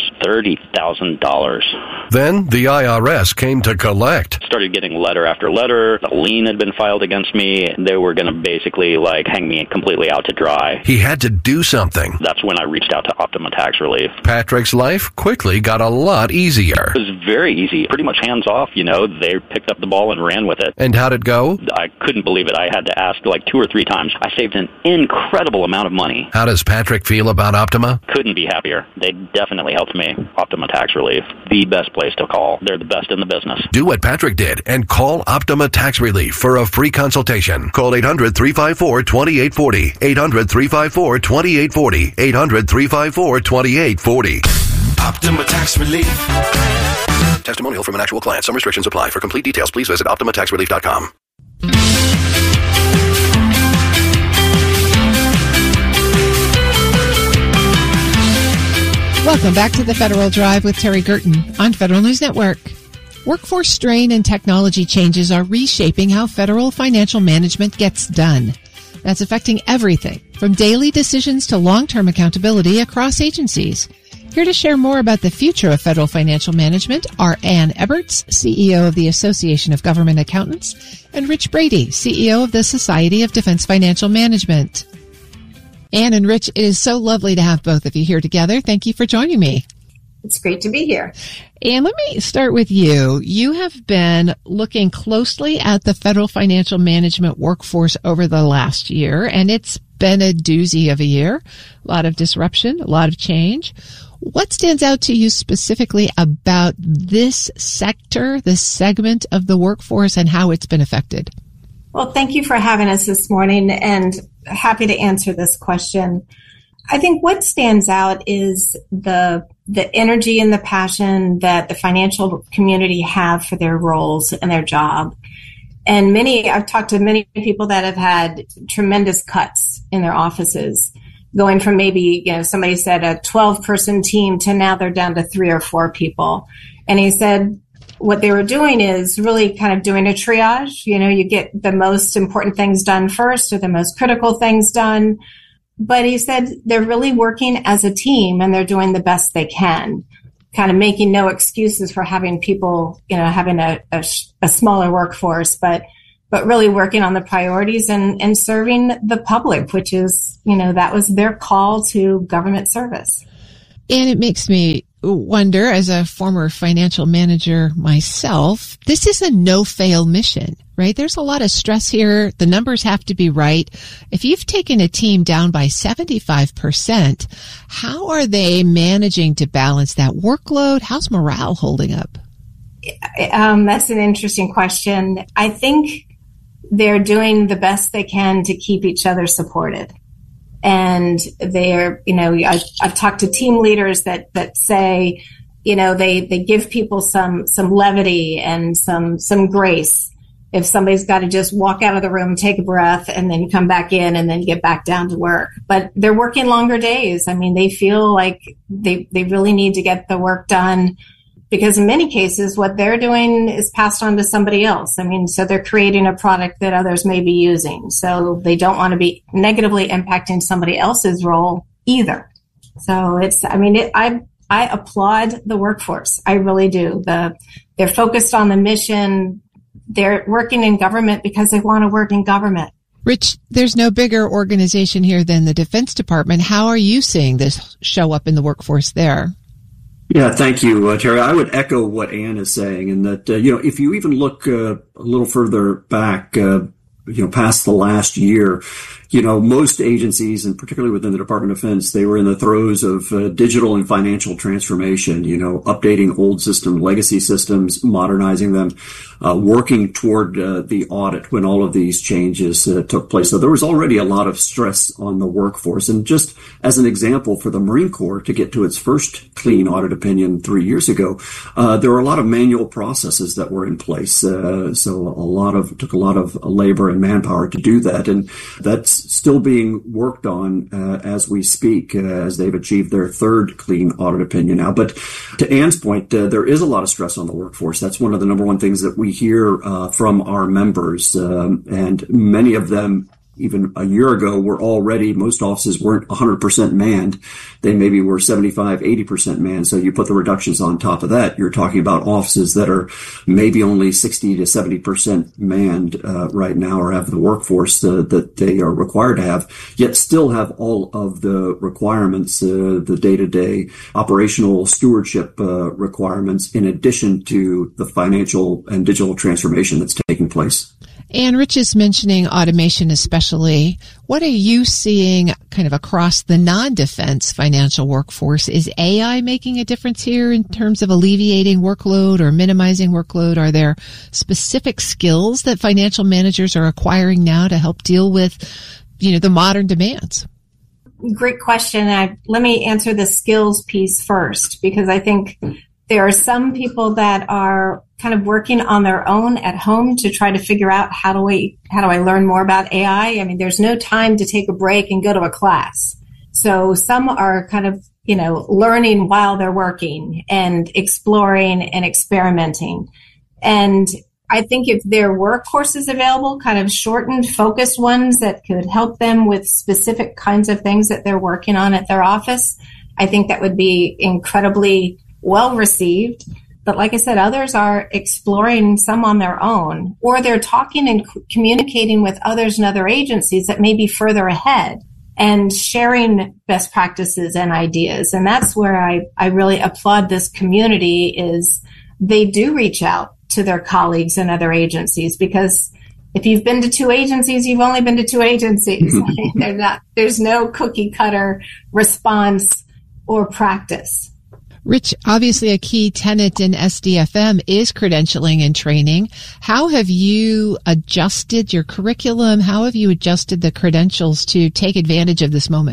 $30,000. Then the IRS came to collect. Started getting letter after letter. A lien had been filed against me. They were going to basically hang me completely out to dry. He had to do something. That's when I reached out to Optima Tax Relief. Patrick's life quickly got a lot easier. It was very easy. Pretty much hands off, They picked up the ball and ran with it. And how'd it go? I couldn't believe it. I had to ask 2 or 3 times. I saved an incredible amount of money. How does Patrick feel about Optima? Couldn't be happier. They definitely helped me. Optima Tax Relief, the best place to call. They're the best in the business. Do what Patrick did and call Optima Tax Relief for a free consultation. Call 800-354-2840. 800-354-2840. 800-354-2840. Optima Tax Relief. Testimonial from an actual client. Some restrictions apply. For complete details, please visit OptimaTaxRelief.com. Welcome back to the Federal Drive with Terry Gerton on Federal News Network. Workforce strain and technology changes are reshaping how federal financial management gets done. That's affecting everything from daily decisions to long-term accountability across agencies. Here to share more about the future of federal financial management are Ann Eberts, CEO of the Association of Government Accountants, and Rich Brady, CEO of the Society of Defense Financial Management. Ann and Rich, it is so lovely to have both of you here together. Thank you for joining me. It's great to be here. And let me start with you. You have been looking closely at the federal financial management workforce over the last year, and it's been a doozy of a year. A lot of disruption, a lot of change. What stands out to you specifically about this sector, this segment of the workforce, and how it's been affected? Well, thank you for having us this morning, and happy to answer this question. I think what stands out is the energy and the passion that the financial community have for their roles and their job. And I've talked to many people that have had tremendous cuts in their offices, going from maybe, somebody said a 12-person team to now they're down to 3 or 4 people. And he said what they were doing is really kind of doing a triage. You get the most important things done first or the most critical things done. But he said they're really working as a team and they're doing the best they can, kind of making no excuses for having people, having a smaller workforce, but really working on the priorities and serving the public, which is, that was their call to government service. And it makes me wonder, as a former financial manager myself, this is a no-fail mission, right? There's a lot of stress here. The numbers have to be right. If you've taken a team down by 75%, how are they managing to balance that workload? How's morale holding up? That's an interesting question. I think they're doing the best they can to keep each other supported. And they're, I've talked to team leaders that say, they give people some levity and some grace. If somebody's got to just walk out of the room, take a breath, and then come back in and then get back down to work. But they're working longer days. I mean, they feel like they really need to get the work done, because in many cases, what they're doing is passed on to somebody else. I mean, so they're creating a product that others may be using. So they don't want to be negatively impacting somebody else's role either. So I applaud the workforce. I really do. They're focused on the mission. They're working in government because they want to work in government. Rich, there's no bigger organization here than the Defense Department. How are you seeing this show up in the workforce there? Yeah, thank you, Terry. I would echo what Ann is saying, and that, if you even look a little further back, past the last year, most agencies, and particularly within the Department of Defense, they were in the throes of digital and financial transformation, updating old legacy systems, modernizing them, working toward the audit when all of these changes took place. So there was already a lot of stress on the workforce. And just as an example, for the Marine Corps to get to its first clean audit opinion 3 years ago, there were a lot of manual processes that were in place. So took a lot of labor and manpower to do that. And that's still being worked on as we speak, as they've achieved their third clean audit opinion now. But to Ann's point, there is a lot of stress on the workforce. That's one of the number one things that we hear from our members, and many of them, even a year ago, most offices weren't 100% manned. They maybe were 75, 80% manned. So you put the reductions on top of that, you're talking about offices that are maybe only 60 to 70% manned right now, or have the workforce that they are required to have, yet still have all of the requirements, the day-to-day operational stewardship requirements, in addition to the financial and digital transformation that's taking place. And Rich is mentioning automation especially. What are you seeing kind of across the non-defense financial workforce? Is AI making a difference here in terms of alleviating workload or minimizing workload? Are there specific skills that financial managers are acquiring now to help deal with, the modern demands? Great question. Let me answer the skills piece first, because I think there are some people that are kind of working on their own at home to try to figure out how do I learn more about AI? I mean, there's no time to take a break and go to a class. So some are kind of, learning while they're working and exploring and experimenting. And I think if there were courses available, kind of shortened, focused ones that could help them with specific kinds of things that they're working on at their office, I think that would be incredibly well received. But like I said, others are exploring some on their own, or they're talking and communicating with others in other agencies that may be further ahead and sharing best practices and ideas. And that's where I really applaud this community, is they do reach out to their colleagues in other agencies, because if you've been to 2 agencies, you've only been to 2 agencies. There's no cookie cutter response or practice. Rich, obviously a key tenet in SDFM is credentialing and training. How have you adjusted your curriculum? How have you adjusted the credentials to take advantage of this moment?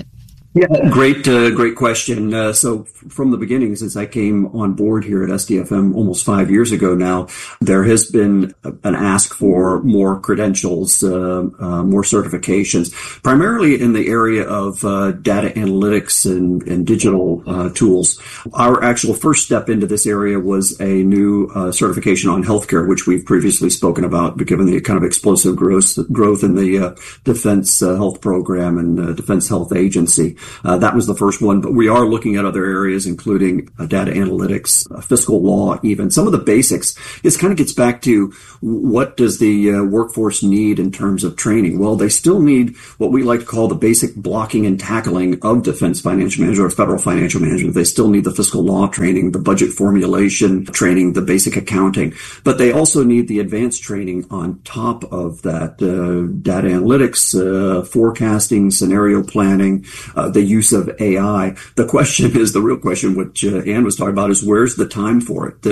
Yeah, great question. So from the beginning, since I came on board here at SDFM almost 5 years ago now, there has been an ask for more credentials, more certifications, primarily in the area of data analytics and digital tools. Our actual first step into this area was a new certification on healthcare, which we've previously spoken about, given the kind of explosive growth in the Defense Health Program and Defense Health Agency. That was the first one, but we are looking at other areas, including data analytics, fiscal law, even some of the basics. This kind of gets back to what does the workforce need in terms of training? Well, they still need what we like to call the basic blocking and tackling of defense financial management or federal financial management. They still need the fiscal law training, the budget formulation training, the basic accounting, but they also need the advanced training on top of that, data analytics, forecasting, scenario planning, the use of AI. The question is, the real question, which Ann was talking about, is where's the time for it?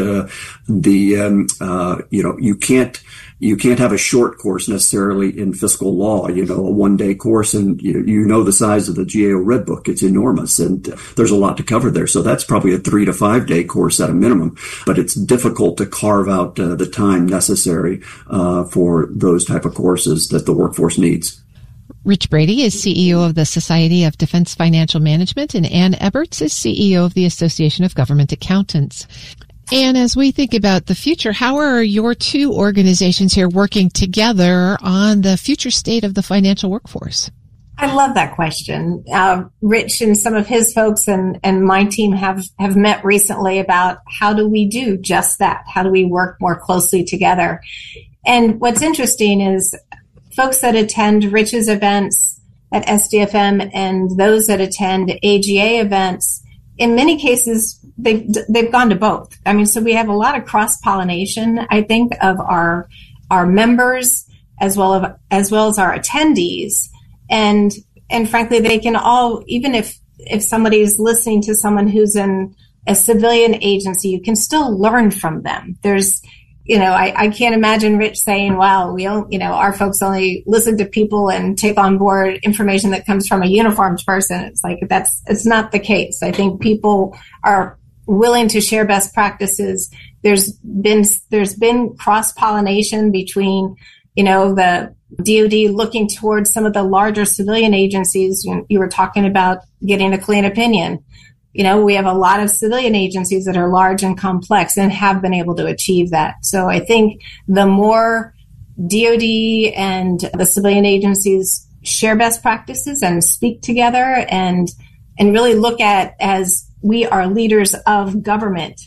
You can't have a short course necessarily in fiscal law, a 1-day course, and the size of the GAO Red Book. It's enormous, and there's a lot to cover there. So that's probably a 3 to 5 day course at a minimum, but it's difficult to carve out the time necessary for those type of courses that the workforce needs. Rich Brady is CEO of the Society of Defense Financial Management, and Ann Eberts is CEO of the Association of Government Accountants. And as we think about the future, how are your two organizations here working together on the future state of the financial workforce? I love that question. Rich and some of his folks and my team have met recently about how do we do just that? How do we work more closely together? And what's interesting is folks that attend Rich's events at SDFM and those that attend AGA events, in many cases, they've gone to both. I mean, so we have a lot of cross-pollination, I think, of our members as well as our attendees. And frankly, they can all, even if somebody's listening to someone who's in a civilian agency, you can still learn from them. There's, I can't imagine Rich saying, well, our folks only listen to people and take on board information that comes from a uniformed person. It's like, it's not the case. I think people are willing to share best practices. There's been cross-pollination between, the DoD looking towards some of the larger civilian agencies. You were talking about getting a clean opinion. We have a lot of civilian agencies that are large and complex and have been able to achieve that. So I think the more DoD and the civilian agencies share best practices and speak together and really look at as we are leaders of government,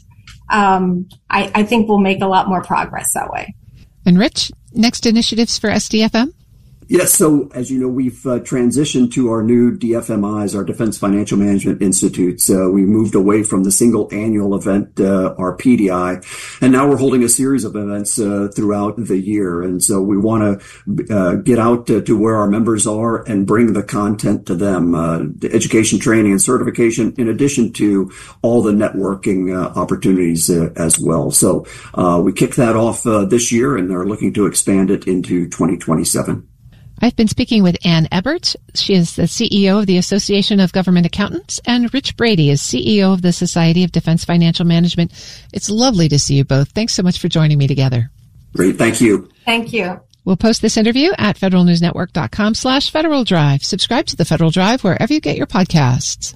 I think we'll make a lot more progress that way. And Rich, next initiatives for SDFM? Yes, so as you know, we've transitioned to our new DFMIs, our Defense Financial Management Institutes. We moved away from the single annual event, our PDI, and now we're holding a series of events throughout the year. And so we want to get out to where our members are and bring the content to them, the education, training, and certification, in addition to all the networking opportunities as well. So we kicked that off this year, and they're looking to expand it into 2027. I've been speaking with Ann Eberts. She is the CEO of the Association of Government Accountants, and Rich Brady is CEO of the Society of Defense Financial Management. It's lovely to see you both. Thanks so much for joining me together. Great. Thank you. Thank you. We'll post this interview at federalnewsnetwork.com/Federal Drive. Subscribe to the Federal Drive wherever you get your podcasts.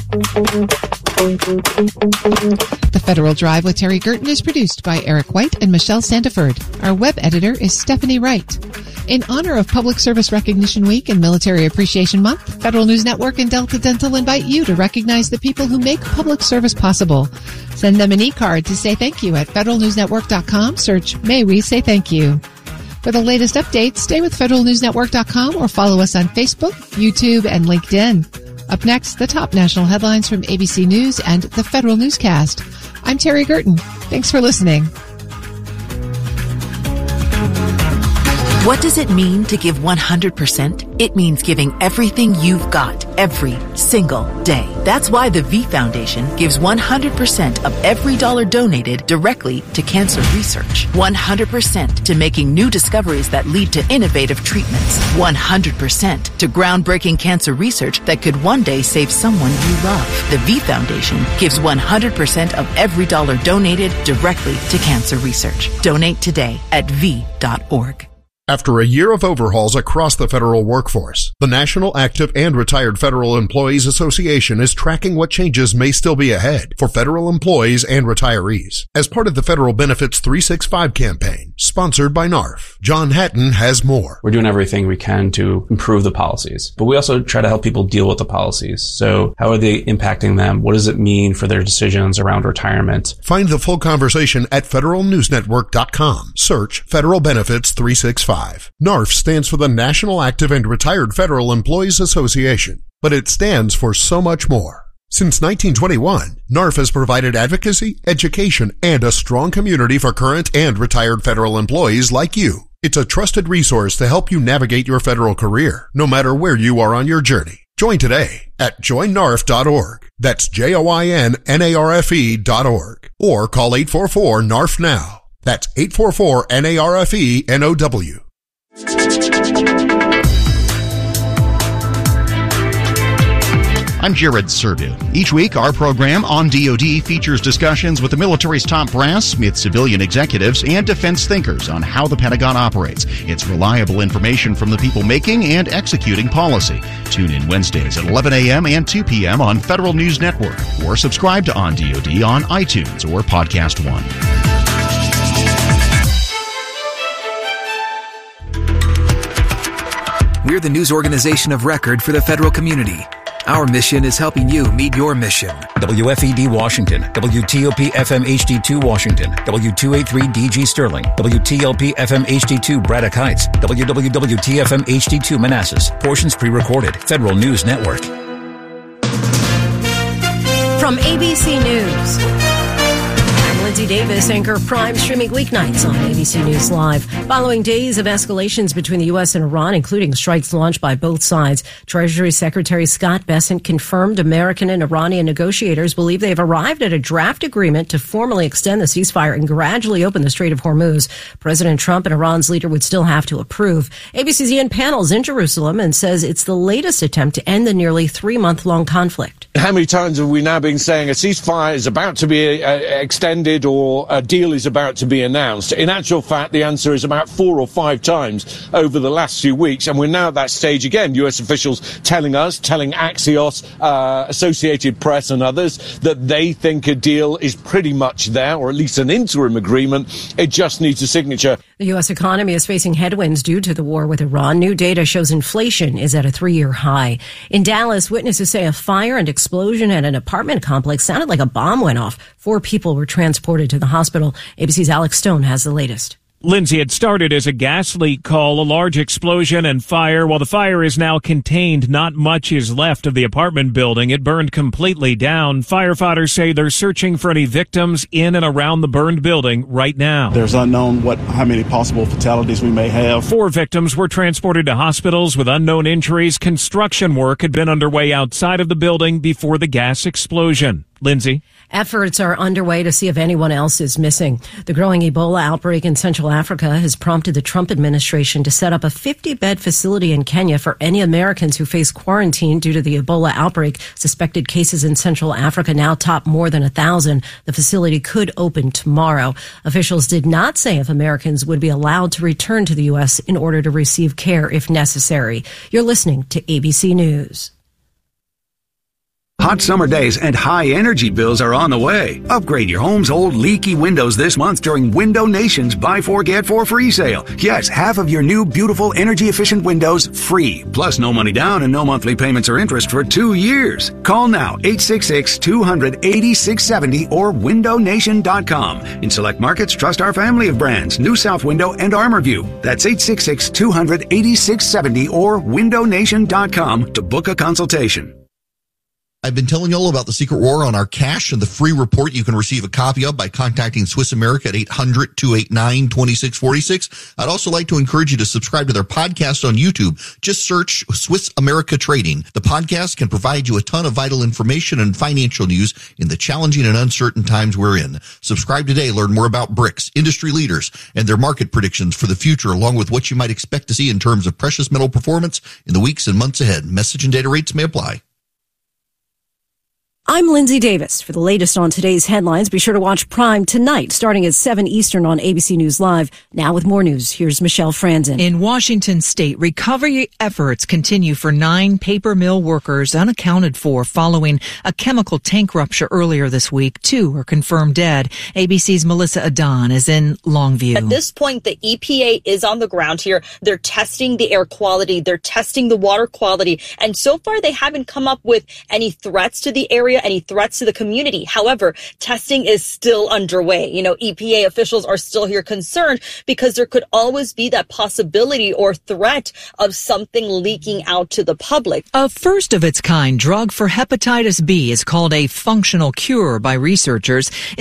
The Federal Drive with Terry Gerton is produced by Eric White and Michelle Sandiford. Our web editor is Stephanie Wright. In honor of Public Service Recognition Week and Military Appreciation Month, Federal News Network and Delta Dental invite you to recognize the people who make public service possible. Send them an e-card to say thank you at federalnewsnetwork.com. Search May We Say Thank You. For the latest updates, stay with federalnewsnetwork.com or follow us on Facebook, YouTube, and LinkedIn. Up next, the top national headlines from ABC News and the Federal Newscast. I'm Terry Gerton. Thanks for listening. What does it mean to give 100%? It means giving everything you've got every single day. That's why the V Foundation gives 100% of every dollar donated directly to cancer research. 100% to making new discoveries that lead to innovative treatments. 100% to groundbreaking cancer research that could one day save someone you love. The V Foundation gives 100% of every dollar donated directly to cancer research. Donate today at V.org. After a year of overhauls across the federal workforce, the National Active and Retired Federal Employees Association is tracking what changes may still be ahead for federal employees and retirees. As part of the Federal Benefits 365 campaign, sponsored by NARF, John Hatton has more. We're doing everything we can to improve the policies, but we also try to help people deal with the policies. So how are they impacting them? What does it mean for their decisions around retirement? Find the full conversation at federalnewsnetwork.com. Search Federal Benefits 365. NARF stands for the National Active and Retired Federal Employees Association, but it stands for so much more. Since 1921, NARF has provided advocacy, education, and a strong community for current and retired federal employees like you. It's a trusted resource to help you navigate your federal career, no matter where you are on your journey. Join today at joinnarf.org. That's JOINNARFE.org. Or call 844-NARF-NOW. That's 844-NARFE-NOW. I'm Jared Serbu. Each week, our program On DoD features discussions with the military's top brass, with civilian executives, and defense thinkers on how the Pentagon operates. It's reliable information from the people making and executing policy. Tune in Wednesdays at 11 a.m. and 2 p.m. on Federal News Network, or subscribe to On DoD on iTunes or Podcast One. We're the news organization of record for the federal community. Our mission is helping you meet your mission. WFED Washington, WTOP FM HD2 Washington, W283DG Sterling, WTLP FM HD2 Braddock Heights, WWWT-FM HD2 Manassas. Portions pre-recorded. Federal News Network. From ABC News, I'm Lindsay Davis, anchor Prime, streaming weeknights on ABC News Live. Following days of escalations between the U.S. and Iran, including strikes launched by both sides, Treasury Secretary Scott Bessent confirmed American and Iranian negotiators believe they've arrived at a draft agreement to formally extend the ceasefire and gradually open the Strait of Hormuz. President Trump and Iran's leader would still have to approve. ABC's Ian Pannell's in Jerusalem and says it's the latest attempt to end the nearly 3-month-long conflict. How many times have we now been saying a ceasefire is about to be extended or a deal is about to be announced? In actual fact, the answer is about 4 or 5 times over the last few weeks, and we're now at that stage again. U.S. officials telling Axios, Associated Press and others that they think a deal is pretty much there, or at least an interim agreement. It just needs a signature. The U.S. economy is facing headwinds due to the war with Iran. New data shows inflation is at a 3-year high. In Dallas, witnesses say a fire and explosion at an apartment complex sounded like a bomb went off. 4 people were transported to the hospital. ABC's Alex Stone has the latest. Lindsay, had started as a gas leak call, a large explosion and fire. While the fire is now contained, not much is left of the apartment building. It burned completely down. Firefighters say they're searching for any victims in and around the burned building right now. There's unknown how many possible fatalities we may have. 4 victims were transported to hospitals with unknown injuries. Construction work had been underway outside of the building before the gas explosion. Lindsay? Efforts are underway to see if anyone else is missing. The growing Ebola outbreak in Central Africa has prompted the Trump administration to set up a 50-bed facility in Kenya for any Americans who face quarantine due to the Ebola outbreak. Suspected cases in Central Africa now top more than 1,000. The facility could open tomorrow. Officials did not say if Americans would be allowed to return to the U.S. in order to receive care if necessary. You're listening to ABC News. Hot summer days and high energy bills are on the way. Upgrade your home's old leaky windows this month during Window Nation's Buy 4 Get 4 free sale. Yes, half of your new beautiful energy efficient windows free. Plus no money down and no monthly payments or interest for 2 years. Call now 866-200-8670 or windownation.com. In select markets, trust our family of brands, New South Window and ArmorView. That's 866-200-8670 or windownation.com to book a consultation. I've been telling you all about the secret war on our cash and the free report you can receive a copy of by contacting Swiss America at 800-289-2646. I'd also like to encourage you to subscribe to their podcast on YouTube. Just search Swiss America Trading. The podcast can provide you a ton of vital information and financial news in the challenging and uncertain times we're in. Subscribe today. Learn more about BRICS, industry leaders, and their market predictions for the future, along with what you might expect to see in terms of precious metal performance in the weeks and months ahead. Message and data rates may apply. I'm Lindsay Davis. For the latest on today's headlines, be sure to watch Prime tonight, starting at 7 Eastern on ABC News Live. Now with more news, here's Michelle Franzen. In Washington state, recovery efforts continue for 9 paper mill workers unaccounted for following a chemical tank rupture earlier this week. 2 are confirmed dead. ABC's Melissa Adon is in Longview. At this point, the EPA is on the ground here. They're testing the air quality. They're testing the water quality. And so far, they haven't come up with any threats to the area, any threats to the community. However, testing is still underway. EPA officials are still here concerned because there could always be that possibility or threat of something leaking out to the public. A first of its kind drug for hepatitis B is called a functional cure by researchers.